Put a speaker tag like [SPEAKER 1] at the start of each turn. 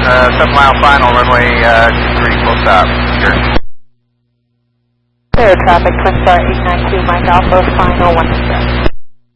[SPEAKER 1] 7 mile final, runway 23, full stop. Sure.
[SPEAKER 2] Clear traffic, Twin Star 892, Mike Alpha, final 1 step.